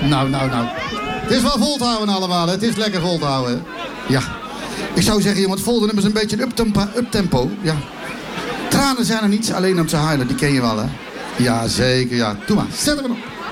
Nou. Het is wel vol te houden allemaal, hè. Het is lekker vol te houden. Ja. Ik zou zeggen, jongen, het volgende nummer is een beetje een uptempo. Ja. Tranen zijn er niet, alleen om te huilen. Die ken je wel, hè. Ja, zeker, ja. Doe maar, zet hem op.